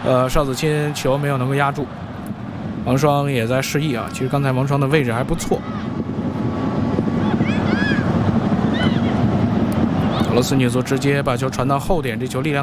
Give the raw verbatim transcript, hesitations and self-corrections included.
呃，邵子钦球没有能够压住，王霜也在示意啊。其实刚才王霜的位置还不错。俄罗斯女足直接把球传到后点，这球力量。